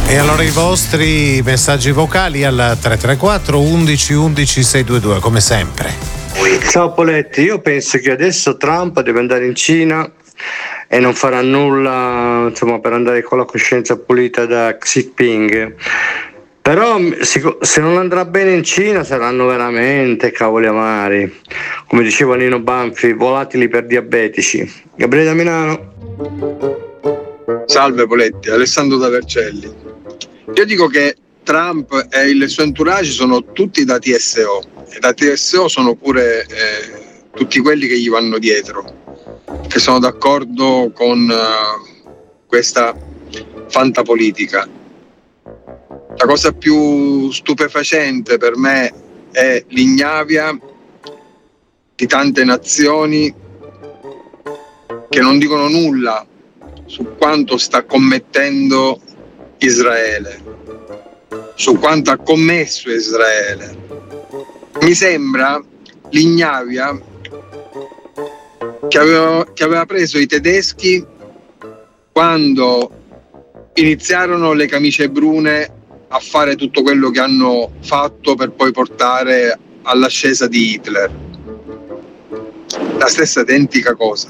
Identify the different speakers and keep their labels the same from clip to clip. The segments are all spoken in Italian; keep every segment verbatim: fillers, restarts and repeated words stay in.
Speaker 1: E allora i vostri messaggi vocali al tre tre quattro undici undici seicentoventidue, come sempre.
Speaker 2: Ciao Poletti, io penso che adesso Trump deve andare in Cina e non farà nulla, insomma, per andare con la coscienza pulita da Xi Jinping. Però se non andrà bene in Cina saranno veramente cavoli amari, come diceva Nino Banfi, volatili per diabetici. Gabriele da Milano.
Speaker 3: Salve Poletti, Alessandro da Vercelli. Io dico che Trump e il suo entourage sono tutti da T S O e da T S O sono pure eh, tutti quelli che gli vanno dietro, che sono d'accordo con uh, questa fantapolitica. La cosa più stupefacente per me è l'ignavia di tante nazioni che non dicono nulla su quanto sta commettendo Israele, su quanto ha commesso Israele. Mi sembra l'ignavia che aveva, che aveva preso i tedeschi quando iniziarono le camicie brune a fare tutto quello che hanno fatto per poi portare all'ascesa di Hitler. La stessa identica cosa.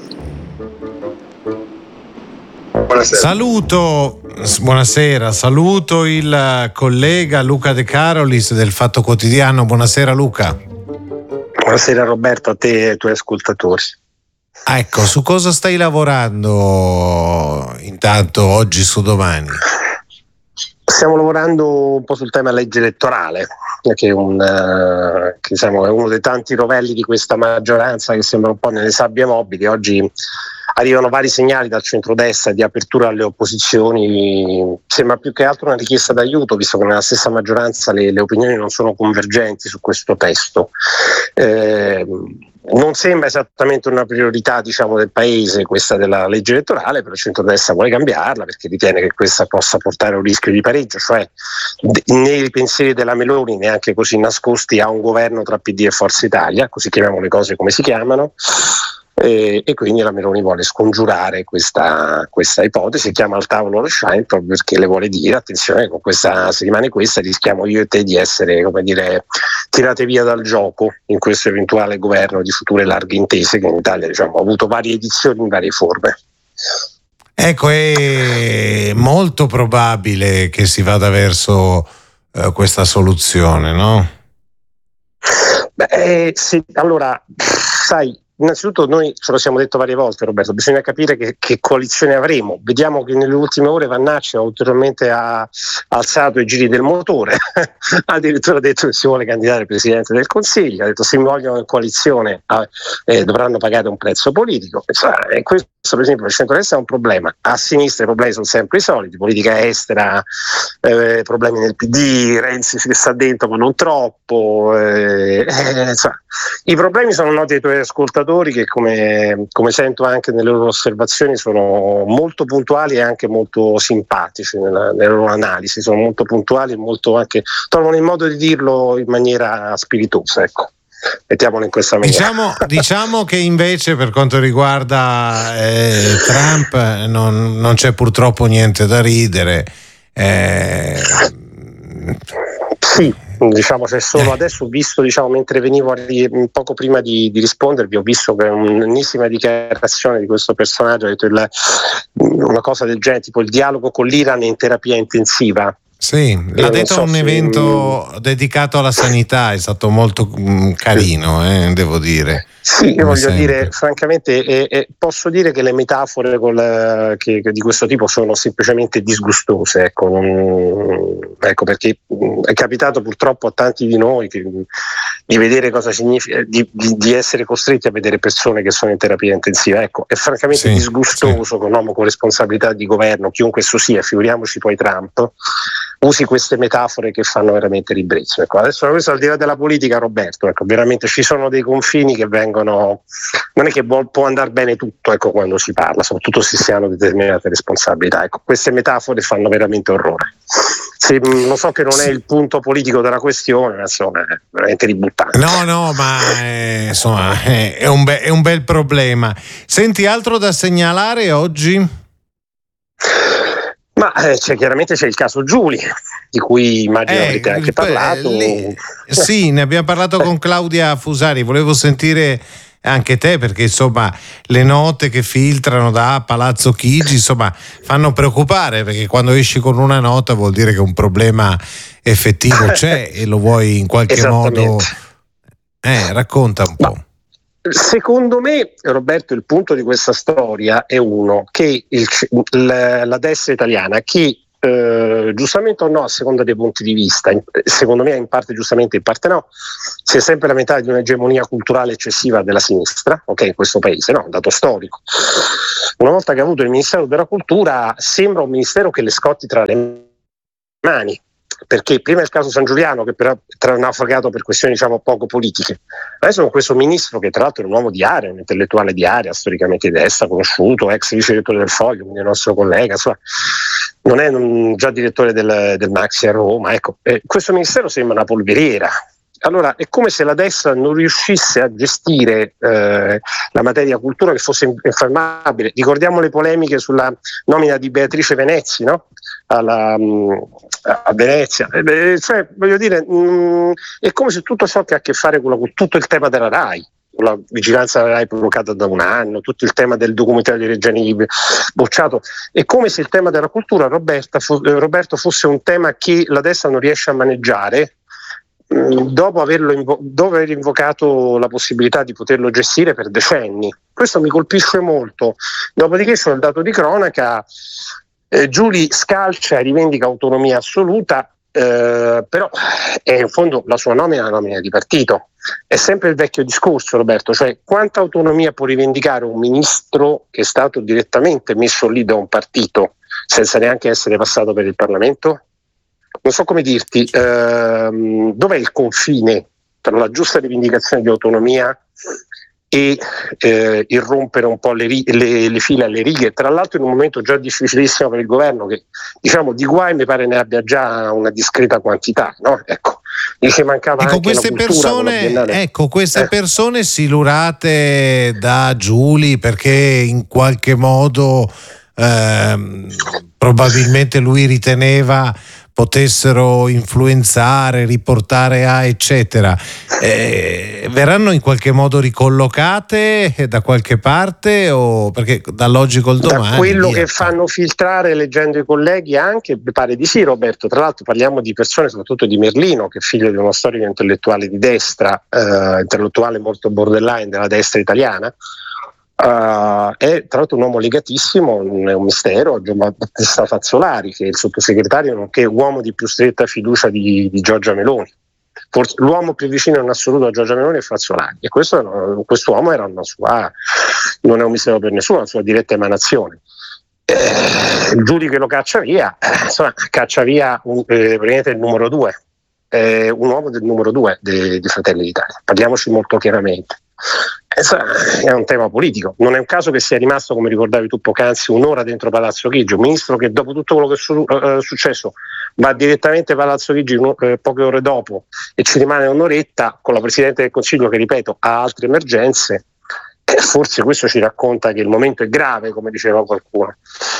Speaker 3: Buonasera.
Speaker 1: Saluto, buonasera, saluto il collega Luca De Carolis del Fatto Quotidiano. Buonasera Luca.
Speaker 4: Buonasera Roberto, a te e ai tuoi ascoltatori.
Speaker 1: Ecco, su cosa stai lavorando intanto oggi su Domani?
Speaker 4: Stiamo lavorando un po' sul tema legge elettorale, che è, un, uh, che diciamo, è uno dei tanti rovelli di questa maggioranza che sembra un po' nelle sabbie mobili. Oggi arrivano vari segnali dal centrodestra di apertura alle opposizioni, sembra più che altro una richiesta d'aiuto, visto che nella stessa maggioranza le, le opinioni non sono convergenti su questo testo. Eh, non sembra esattamente una priorità, diciamo, del paese questa della legge elettorale, però il centrodestra vuole cambiarla perché ritiene che questa possa portare a un rischio di pareggio, cioè nei pensieri della Meloni, neanche così nascosti, a un governo tra P D e Forza Italia, così chiamiamo le cose come si chiamano. E, e quindi la Meloni vuole scongiurare questa, questa ipotesi, chiama al tavolo lo Schlein proprio perché le vuole dire: attenzione, con questa, se rimane questa rischiamo io e te di essere, come dire, tirate via dal gioco in questo eventuale governo di future larghe intese che in Italia, diciamo, ha avuto varie edizioni in varie forme.
Speaker 1: Ecco, è molto probabile che si vada verso uh, questa soluzione, no?
Speaker 4: Beh, eh, sì, allora, sai, innanzitutto noi ce lo siamo detto varie volte, Roberto, bisogna capire che, che coalizione avremo. Vediamo che nelle ultime ore Vannacci ha ulteriormente ha alzato i giri del motore, ha addirittura detto che si vuole candidare Presidente del Consiglio, ha detto se mi vogliono in coalizione eh, dovranno pagare un prezzo politico. E questo per esempio il centrodestra è un problema, a sinistra i problemi sono sempre i soliti, politica estera, eh, problemi nel P D, Renzi ci sta dentro ma non troppo, eh, eh, cioè, i problemi sono noti ai tuoi ascoltatori che come, come sento anche nelle loro osservazioni sono molto puntuali e anche molto simpatici nella, nelle loro analisi, sono molto puntuali e molto anche trovano il modo di dirlo in maniera spiritosa, ecco. Mettiamolo in questa maniera.
Speaker 1: Diciamo, diciamo che invece per quanto riguarda eh, Trump non, non c'è purtroppo niente da ridere. Eh...
Speaker 4: Sì, diciamo c'è solo adesso ho visto, diciamo, mentre venivo poco prima di, di rispondervi, ho visto che un'ennesima dichiarazione di questo personaggio ha detto il, una cosa del genere, tipo il dialogo con l'Iran in terapia intensiva.
Speaker 1: Sì, l'ha detto a un
Speaker 4: so
Speaker 1: evento
Speaker 4: se...
Speaker 1: dedicato alla sanità, è stato molto mh, carino, eh, devo dire.
Speaker 4: Sì, io
Speaker 1: Come
Speaker 4: voglio
Speaker 1: sempre.
Speaker 4: dire, francamente, eh, eh, posso dire che le metafore col, che, che di questo tipo sono semplicemente disgustose, ecco, non, ecco perché mh, è capitato purtroppo a tanti di noi che, di vedere cosa significa, di, di, di essere costretti a vedere persone che sono in terapia intensiva, ecco, è francamente
Speaker 1: sì,
Speaker 4: disgustoso
Speaker 1: sì.
Speaker 4: che un uomo con responsabilità di governo, chiunque esso sia, figuriamoci poi Trump, usi queste metafore che fanno veramente ribrezzo. Ecco, adesso questo al di là della politica, Roberto, ecco, veramente ci sono dei confini che vengono, non è che può andare bene tutto, ecco, quando si parla, soprattutto se si hanno determinate responsabilità. Ecco, queste metafore fanno veramente orrore. Se, lo so che non è il punto politico della questione, ma insomma è veramente ributtante.
Speaker 1: No, no, ma è, insomma è, è, un be- è un bel problema. Senti, altro da segnalare oggi?
Speaker 4: Ma eh, c'è, chiaramente c'è il caso Giuli, di cui immagino eh, avete anche parlato.
Speaker 1: Lì, sì, ne abbiamo parlato con Claudia Fusari, volevo sentire anche te, perché insomma le note che filtrano da Palazzo Chigi insomma fanno preoccupare, perché quando esci con una nota vuol dire che un problema effettivo c'è e lo vuoi in qualche modo eh, racconta un po'.
Speaker 4: Ma, secondo me, Roberto, il punto di questa storia è uno che il, la, la destra italiana, che Uh, giustamente o no, a seconda dei punti di vista, secondo me in parte giustamente, in parte no, si è sempre lamentato di un'egemonia culturale eccessiva della sinistra, ok, in questo paese, no? Un dato storico. Una volta che ha avuto il Ministero della Cultura, sembra un ministero che le scotti tra le mani, perché prima il caso San Giuliano, che però è naufragato per questioni diciamo poco politiche, adesso con questo ministro che tra l'altro è un uomo di area, un intellettuale di area, storicamente di destra, conosciuto, ex vice direttore del Foglio, quindi il nostro collega, insomma, non è un, già direttore del, del Maxi a Roma, ecco, eh, questo ministero sembra una polveriera. Allora è come se la destra non riuscisse a gestire eh, la materia cultura, che fosse infermabile. Ricordiamo le polemiche sulla nomina di Beatrice Venezzi, no? Alla, a Venezia, eh, cioè voglio dire, mh, è come se tutto ciò che ha a che fare con, la, con tutto il tema della RAI, la vigilanza della RAI provocata da un anno, tutto il tema del documentario di Reggiani bocciato, è come se il tema della cultura, Roberta, fu, eh, Roberto, fosse un tema che la destra non riesce a maneggiare mh, dopo, averlo invo- dopo aver invocato la possibilità di poterlo gestire per decenni. Questo mi colpisce molto. Dopodiché c'è il dato di cronaca, eh, Giuli scalcia e rivendica autonomia assoluta, eh, però è in fondo la sua nomina è una nomina di partito. È sempre il vecchio discorso, Roberto, cioè quanta autonomia può rivendicare un ministro che è stato direttamente messo lì da un partito senza neanche essere passato per il Parlamento? Non so come dirti, ehm, dov'è il confine tra la giusta rivendicazione di autonomia e eh, irrompere un po' le, le, le file alle righe, tra l'altro in un momento già difficilissimo per il governo, che diciamo di guai mi pare ne abbia già una discreta quantità, no? Ecco, dice mancava
Speaker 1: ecco,
Speaker 4: anche
Speaker 1: queste
Speaker 4: la cultura,
Speaker 1: persone, ecco queste
Speaker 4: eh.
Speaker 1: persone silurate da Giuli perché in qualche modo ehm, probabilmente lui riteneva potessero influenzare, riportare a eccetera, eh, verranno in qualche modo ricollocate da qualche parte, o perché dall'oggi col domani?
Speaker 4: Da quello
Speaker 1: via.
Speaker 4: Che fanno filtrare leggendo i colleghi anche, mi pare di sì, Roberto. Tra l'altro parliamo di persone, soprattutto di Merlino, che è figlio di uno storico intellettuale di destra, eh, intellettuale molto borderline della destra italiana. Uh, è tra l'altro un uomo legatissimo, non è un mistero, a Gian Battista Fazzolari, che è il sottosegretario nonché uomo di più stretta fiducia di, di Giorgia Meloni. Forse l'uomo più vicino in assoluto a Giorgia Meloni è Fazzolari, e questo, quest'uomo era una sua, non è un mistero per nessuno, una sua diretta emanazione. Eh, il Giuli che lo caccia via, eh, insomma, caccia via un, eh, praticamente il numero due, eh, un uomo del numero due di Fratelli d'Italia, parliamoci molto chiaramente. È un tema politico, non è un caso che sia rimasto, come ricordavi tu poc'anzi, un'ora dentro Palazzo Chigi, un ministro che dopo tutto quello che è su, uh, successo va direttamente a Palazzo Chigi uh, poche ore dopo e ci rimane un'oretta con la Presidente del Consiglio che, ripeto, ha altre emergenze. E forse questo ci racconta che il momento è grave, come diceva qualcuno,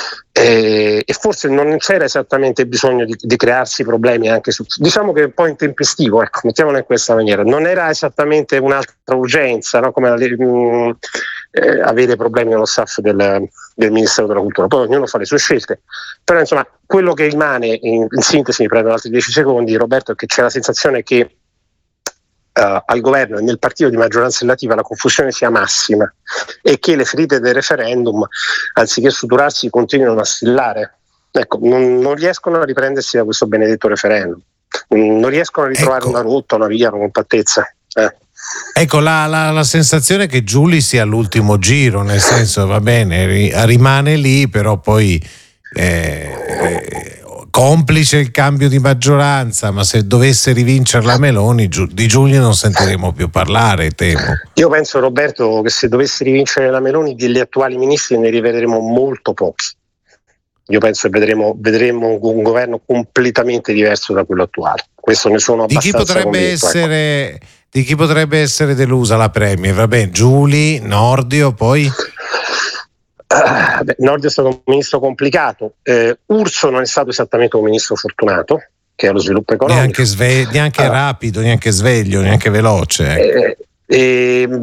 Speaker 4: e, e forse non c'era esattamente bisogno di, di crearsi problemi anche su, diciamo che è un po' intempestivo, ecco, mettiamolo in questa maniera, non era esattamente un'altra urgenza, no? Come la, mh, eh, avere problemi nello staff del, del Ministero della Cultura, poi ognuno fa le sue scelte, però insomma quello che rimane in, in sintesi, mi prendo altri dieci secondi, Roberto, è che c'è la sensazione che Uh, al governo e nel partito di maggioranza relativa la confusione sia massima e che le ferite del referendum, anziché suturarsi, continuino a stillare. Ecco, non, non riescono a riprendersi da questo benedetto referendum, non riescono a ritrovare ecco. una rotta, una via, una compattezza. Eh.
Speaker 1: Ecco, la, la, la sensazione è che Giuli sia all'ultimo giro, nel senso, va bene, ri, rimane lì, però poi eh, eh, complice il cambio di maggioranza, ma se dovesse rivincere la Meloni, di Giulio non sentiremo più parlare, temo.
Speaker 4: Io penso, Roberto, che se dovesse rivincere la Meloni, degli attuali ministri ne rivedremo molto pochi. Io penso che vedremo, vedremo un governo completamente diverso da quello attuale. Questo ne sono abbastanza
Speaker 1: di chi potrebbe
Speaker 4: convinto,
Speaker 1: essere
Speaker 4: ecco.
Speaker 1: Di chi potrebbe essere delusa la Premier? Vabbè, Giuli, Nordio, poi...
Speaker 4: Uh, beh, Nordio è stato un ministro complicato, uh, Urso non è stato esattamente un ministro fortunato, che è lo sviluppo economico.
Speaker 1: Neanche, sve- neanche uh, rapido, neanche sveglio, neanche veloce. Ecco.
Speaker 4: Eh, eh,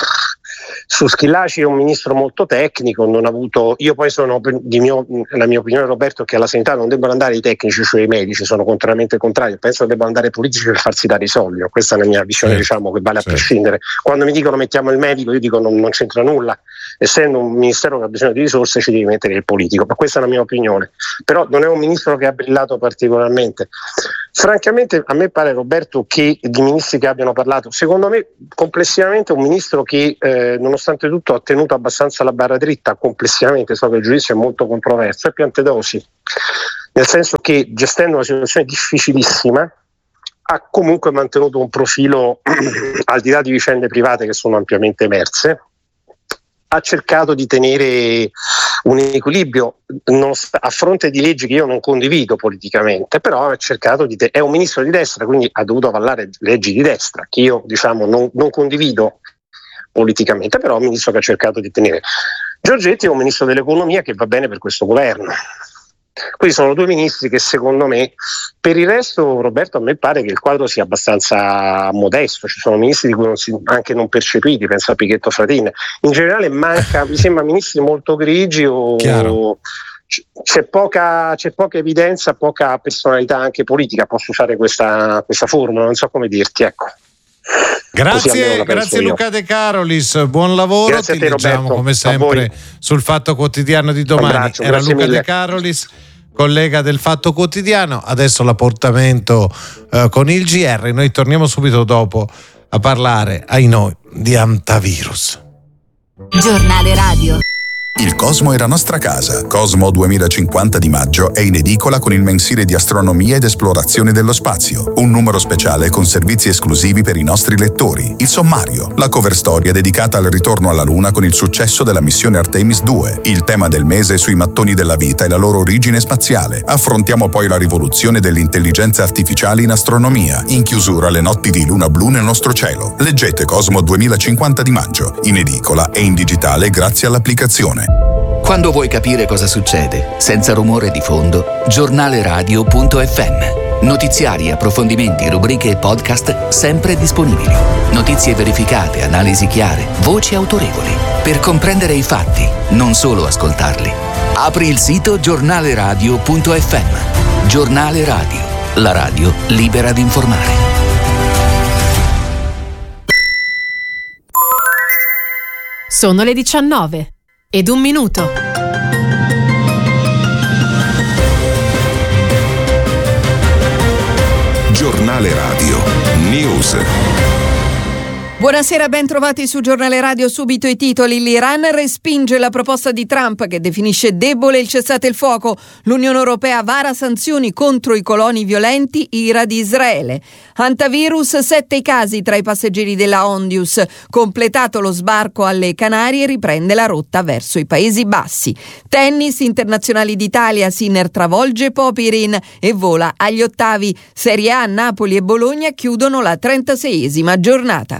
Speaker 4: Su Schillaci è un ministro molto tecnico, non ha avuto, io poi sono di mio, la mia opinione, Roberto, è che alla sanità non debbano andare i tecnici, cioè i medici, sono contrariamente contrario, penso che debbano andare i politici per farsi dare i soldi, questa è la mia visione, certo, diciamo, che vale a certo. prescindere. Quando mi dicono mettiamo il medico, io dico non, non c'entra nulla, essendo un ministero che ha bisogno di risorse ci devi mettere il politico, ma questa è la mia opinione, però non è un ministro che ha brillato particolarmente. Francamente a me pare, Roberto, che di ministri che abbiano parlato, secondo me complessivamente un ministro che eh, nonostante tutto ha tenuto abbastanza la barra dritta, complessivamente, so che il giudizio è molto controverso, è Piantedosi, nel senso che gestendo una situazione difficilissima ha comunque mantenuto un profilo al di là di vicende private che sono ampiamente emerse, ha cercato di tenere un equilibrio non sta, a fronte di leggi che io non condivido politicamente, però ha cercato di te- è un ministro di destra, quindi ha dovuto avallare leggi di destra che io diciamo non, non condivido politicamente, però è un ministro che ha cercato di tenere. Giorgetti è un ministro dell'economia che va bene per questo governo. Quindi sono due ministri che secondo me, per il resto, Roberto, a me pare che il quadro sia abbastanza modesto, ci sono ministri di cui non si, anche non percepiti, penso a Pichetto Fratin, in generale manca, mi sembra ministri molto grigi o c'è poca, c'è poca evidenza, poca personalità anche politica, posso usare questa, questa formula, non so come dirti, ecco.
Speaker 1: Grazie, grazie Luca De Carolis, buon lavoro.
Speaker 4: Grazie
Speaker 1: ti
Speaker 4: a te,
Speaker 1: leggiamo
Speaker 4: Roberto,
Speaker 1: come sempre sul Fatto Quotidiano di domani.
Speaker 4: Abbraccio,
Speaker 1: Era Luca
Speaker 4: mille.
Speaker 1: De Carolis, collega del Fatto Quotidiano. Adesso l'appuntamento eh, con il G R. Noi torniamo subito dopo a parlare, ai noi, di Antivirus.
Speaker 5: Giornale radio.
Speaker 6: Il Cosmo è la nostra casa. Cosmo duemilacinquanta di maggio è in edicola con il mensile di astronomia ed esplorazione dello spazio. Un numero speciale con servizi esclusivi per i nostri lettori. Il sommario, la cover storia dedicata al ritorno alla Luna con il successo della missione Artemis due. Il tema del mese sui mattoni della vita e la loro origine spaziale. Affrontiamo poi la rivoluzione dell'intelligenza artificiale in astronomia. In chiusura le notti di luna blu nel nostro cielo. Leggete Cosmo duemilacinquanta di maggio, in edicola e in digitale grazie all'applicazione.
Speaker 7: Quando vuoi capire cosa succede, senza rumore di fondo, giornaleradio punto effe emme. Notiziari, approfondimenti, rubriche e podcast sempre disponibili. Notizie verificate, analisi chiare, voci autorevoli. Per comprendere i fatti, non solo ascoltarli. Apri il sito giornaleradio punto effe emme. Giornale Radio, la radio libera di informare.
Speaker 5: Sono le diciannove ed un minuto.
Speaker 6: Giornale Radio News.
Speaker 8: Buonasera, ben trovati su Giornale Radio. Subito i titoli. L'Iran respinge la proposta di Trump che definisce debole il cessate il fuoco. L'Unione Europea vara sanzioni contro i coloni violenti, ira di Israele. Antivirus, sette i casi tra i passeggeri della Ondius. Completato lo sbarco alle Canarie, riprende la rotta verso i Paesi Bassi. Tennis, internazionali d'Italia, Sinner travolge Popirin e vola agli ottavi. Serie A, Napoli e Bologna chiudono la trentaseiesima giornata.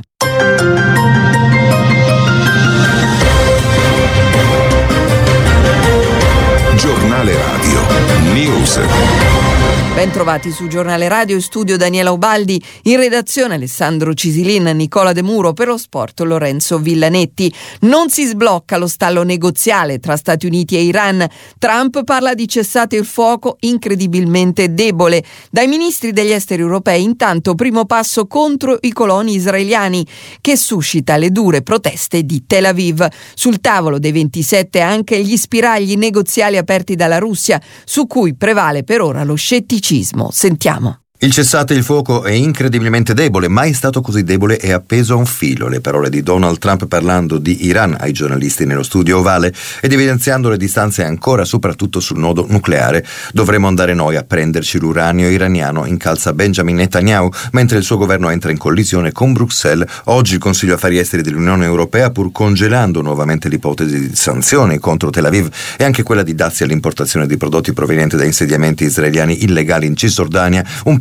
Speaker 6: Giornale Radio News.
Speaker 8: Ben trovati su Giornale Radio, in studio Daniela Ubaldi, in redazione Alessandro Cisilin, Nicola De Muro, per lo sport Lorenzo Villanetti. Non si sblocca lo stallo negoziale tra Stati Uniti e Iran. Trump parla di cessate il fuoco incredibilmente debole. Dai ministri degli esteri europei intanto primo passo contro i coloni israeliani, che suscita le dure proteste di Tel Aviv. Sul tavolo dei ventisette anche gli spiragli negoziali aperti dalla Russia, su cui prevale per ora lo scetticismo. Sentiamo.
Speaker 9: Il cessate il fuoco è incredibilmente debole, mai stato così debole e appeso a un filo. Le parole di Donald Trump parlando di Iran ai giornalisti nello studio ovale ed evidenziando le distanze ancora soprattutto sul nodo nucleare. Dovremo andare noi a prenderci l'uranio iraniano, incalza Benjamin Netanyahu, mentre il suo governo entra in collisione con Bruxelles. Oggi il Consiglio Affari Esteri dell'Unione Europea, pur congelando nuovamente l'ipotesi di sanzioni contro Tel Aviv e anche quella di dazi all'importazione di prodotti provenienti da insediamenti israeliani illegali in Cisgiordania, un passo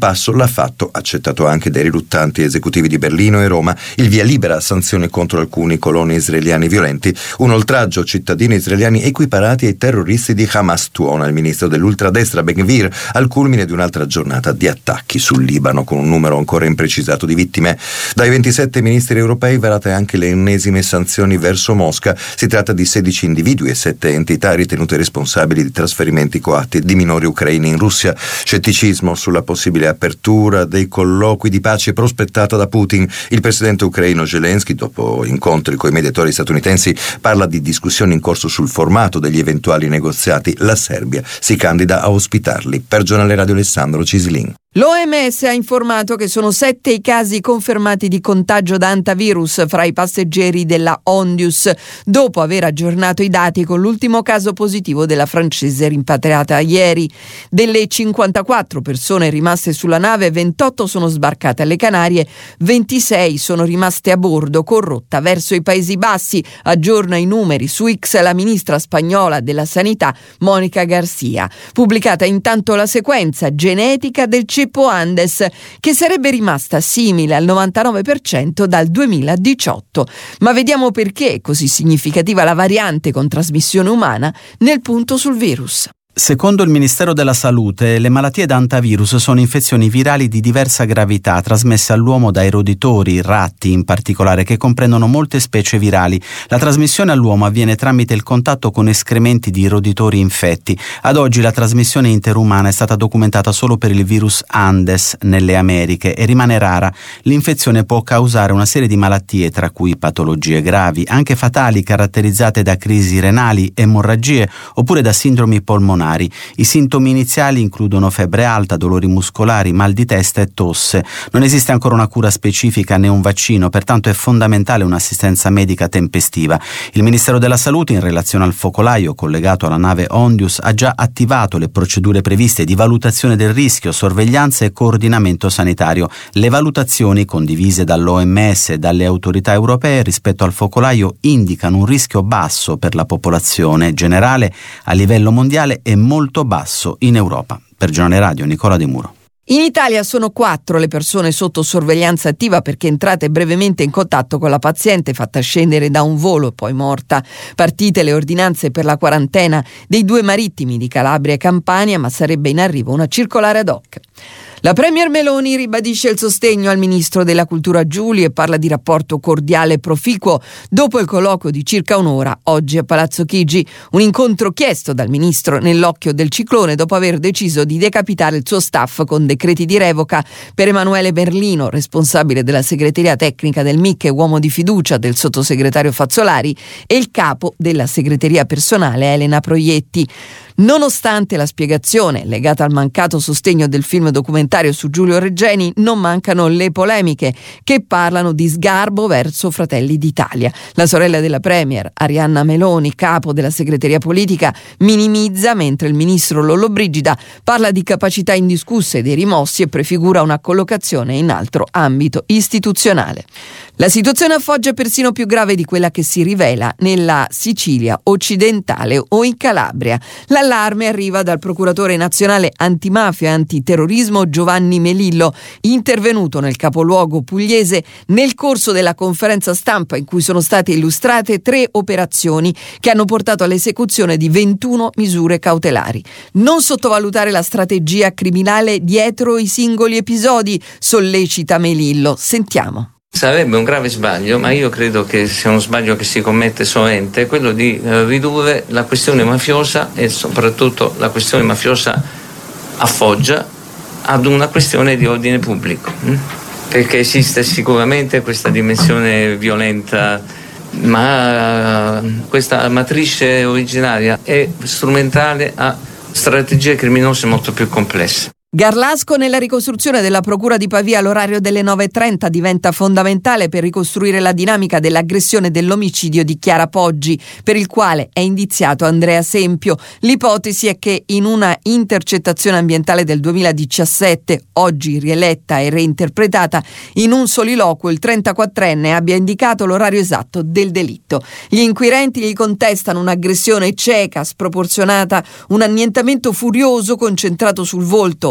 Speaker 9: passo l'ha fatto, accettato anche dai riluttanti esecutivi di Berlino e Roma, il via libera a sanzioni contro alcuni coloni israeliani violenti, un oltraggio a cittadini israeliani equiparati ai terroristi di Hamas, tuona il ministro dell'ultradestra Ben Gvir, al culmine di un'altra giornata di attacchi sul Libano con un numero ancora imprecisato di vittime. Dai ventisette ministri europei varate anche le ennesime sanzioni verso Mosca. Si tratta di sedici individui e sette entità ritenute responsabili di trasferimenti coatti di minori ucraini in Russia. Scetticismo sulla possibile apertura dei colloqui di pace prospettata da Putin. Il presidente ucraino Zelensky, dopo incontri con i mediatori statunitensi, parla di discussioni in corso sul formato degli eventuali negoziati. La Serbia si candida a ospitarli. Per Giornale Radio Alessandro Cislin.
Speaker 8: L'O M S ha informato che sono sette i casi confermati di contagio da antivirus fra i passeggeri della Ondius, dopo aver aggiornato i dati con l'ultimo caso positivo della francese rimpatriata ieri. Delle cinquantaquattro persone rimaste sulla nave, ventotto sono sbarcate alle Canarie, ventisei sono rimaste a bordo con rotta verso i Paesi Bassi. Aggiorna i numeri su X la ministra spagnola della Sanità, Mónica García. Pubblicata intanto la sequenza genetica del ceppo Andes, che sarebbe rimasta simile al novantanove per cento dal duemiladiciotto. Ma vediamo perché è così significativa la variante con trasmissione umana nel punto sul virus.
Speaker 10: Secondo il Ministero della Salute, le malattie da antivirus sono infezioni virali di diversa gravità trasmesse all'uomo dai roditori, ratti in particolare, che comprendono molte specie virali. La trasmissione all'uomo avviene tramite il contatto con escrementi di roditori infetti. Ad oggi la trasmissione interumana è stata documentata solo per il virus Andes nelle Americhe e rimane rara. L'infezione può causare una serie di malattie, tra cui patologie gravi, anche fatali, caratterizzate da crisi renali, emorragie oppure da sindromi polmonari. I sintomi iniziali includono febbre alta, dolori muscolari, mal di testa e tosse. Non esiste ancora una cura specifica né un vaccino, pertanto è fondamentale un'assistenza medica tempestiva. Il Ministero della Salute, in relazione al focolaio collegato alla nave Ondius, ha già attivato le procedure previste di valutazione del rischio, sorveglianza e coordinamento sanitario. Le valutazioni condivise dall'O M S e dalle autorità europee rispetto al focolaio indicano un rischio basso per la popolazione generale a livello mondiale e molto basso in Europa. Per Giornale Radio, Nicola De Muro.
Speaker 8: In Italia sono quattro le persone sotto sorveglianza attiva perché entrate brevemente in contatto con la paziente fatta scendere da un volo e poi morta. Partite le ordinanze per la quarantena dei due marittimi di Calabria e Campania, ma sarebbe in arrivo una circolare ad hoc. La premier Meloni ribadisce il sostegno al ministro della cultura Giuli e parla di rapporto cordiale e proficuo dopo il colloquio di circa un'ora oggi a Palazzo Chigi, un incontro chiesto dal ministro nell'occhio del ciclone dopo aver deciso di decapitare il suo staff con decreti di revoca. Per Emanuele Berlino, responsabile della segreteria tecnica del M I C e uomo di fiducia del sottosegretario Fazzolari, e il capo della segreteria personale Elena Proietti. Nonostante la spiegazione legata al mancato sostegno del film documentario su Giulio Regeni, non mancano le polemiche che parlano di sgarbo verso Fratelli d'Italia. La sorella della premier, Arianna Meloni, capo della segreteria politica, minimizza, mentre il ministro Lollobrigida parla di capacità indiscusse dei rimossi e prefigura una collocazione in altro ambito istituzionale. La situazione a Foggia è persino più grave di quella che si rivela nella Sicilia occidentale o in Calabria. L'allarme arriva dal procuratore nazionale antimafia e antiterrorismo Giovanni Melillo, intervenuto nel capoluogo pugliese nel corso della conferenza stampa in cui sono state illustrate tre operazioni che hanno portato all'esecuzione di ventuno misure cautelari. Non sottovalutare la strategia criminale dietro i singoli episodi, sollecita Melillo. Sentiamo.
Speaker 11: Sarebbe un grave sbaglio, ma io credo che sia uno sbaglio che si commette sovente, quello di eh, ridurre la questione mafiosa e soprattutto la questione mafiosa a Foggia ad una questione di ordine pubblico, hm? perché esiste sicuramente questa dimensione violenta, ma questa matrice originaria è strumentale a strategie criminose molto più complesse.
Speaker 8: Garlasco nella ricostruzione della procura di Pavia all'orario delle nove e trenta diventa fondamentale per ricostruire la dinamica dell'aggressione e dell'omicidio di Chiara Poggi, per il quale è indiziato Andrea Sempio. L'ipotesi è che in una intercettazione ambientale del duemiladiciassette, oggi rieletta e reinterpretata, in un soliloquio il trentaquattrenne abbia indicato l'orario esatto del delitto. Gli inquirenti gli contestano un'aggressione cieca, sproporzionata, un annientamento furioso concentrato sul volto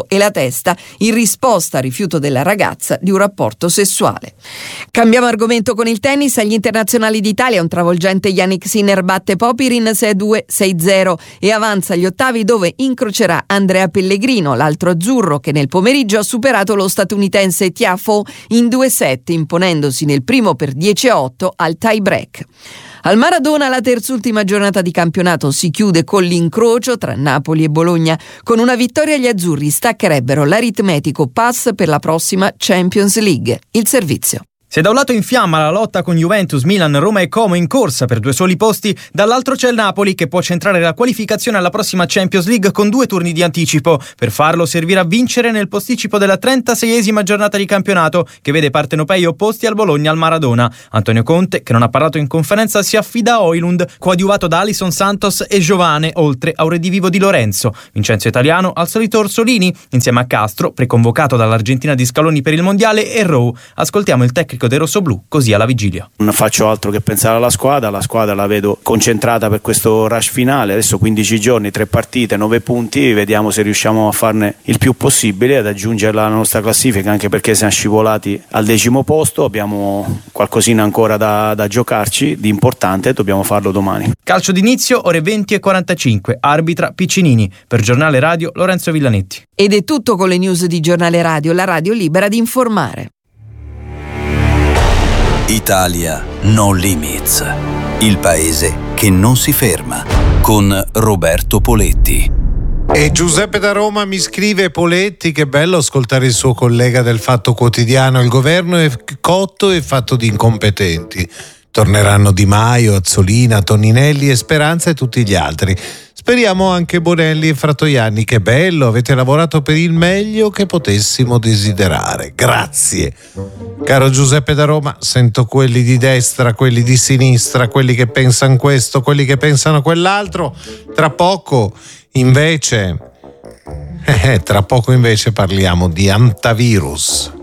Speaker 8: e la testa in risposta al rifiuto della ragazza di un rapporto sessuale. Cambiamo argomento con il tennis. Agli internazionali d'Italia un travolgente Jannik Sinner batte Popirin sei a due sei a zero e avanza agli ottavi, dove incrocerà Andrea Pellegrino, l'altro azzurro che nel pomeriggio ha superato lo statunitense Tiafoe in due set, imponendosi nel primo per dieci a otto al tie break. Al Maradona la terzultima giornata di campionato si chiude con l'incrocio tra Napoli e Bologna. Con una vittoria gli azzurri staccherebbero l'aritmetico pass per la prossima Champions League. Il servizio.
Speaker 12: Se da un lato infiamma la lotta con Juventus, Milan, Roma e Como in corsa per due soli posti, dall'altro c'è il Napoli che può centrare la qualificazione alla prossima Champions League con due turni di anticipo. Per farlo servirà vincere nel posticipo della trentaseiesima giornata di campionato, che vede partenopei opposti al Bologna al Maradona. Antonio Conte, che non ha parlato in conferenza, si affida a Højlund, coadiuvato da Alisson Santos e Giovane, oltre a un redivivo di Lorenzo. Vincenzo Italiano al solito Orsolini, insieme a Castro, preconvocato dall'Argentina di Scaloni per il Mondiale, e Rowe. Ascoltiamo il tecnico dei rossoblù così alla vigilia.
Speaker 13: Non faccio altro che pensare alla squadra, la squadra la vedo concentrata per questo rush finale, adesso quindici giorni, tre partite, nove punti, vediamo se riusciamo a farne il più possibile ad aggiungerla alla nostra classifica, anche perché siamo scivolati al decimo posto, abbiamo qualcosina ancora da, da giocarci di importante, dobbiamo farlo domani.
Speaker 12: Calcio d'inizio ore venti e quarantacinque, arbitra Piccinini. Per Giornale Radio Lorenzo Villanetti.
Speaker 8: Ed è tutto con le news di Giornale Radio, la radio libera di informare.
Speaker 14: Italia No Limits, il paese che non si ferma, con Roberto Poletti.
Speaker 1: E Giuseppe da Roma mi scrive: Poletti, che bello ascoltare il suo collega del Fatto Quotidiano, il governo è cotto e fatto di incompetenti. Torneranno Di Maio, Azzolina, Toninelli e Speranza e tutti gli altri. Speriamo anche Bonelli e Fratoianni. Che bello, avete lavorato per il meglio che potessimo desiderare. Grazie. Caro Giuseppe da Roma, sento quelli di destra, quelli di sinistra, quelli che pensano questo, quelli che pensano quell'altro. Tra poco, invece, eh, tra poco invece parliamo di antivirus.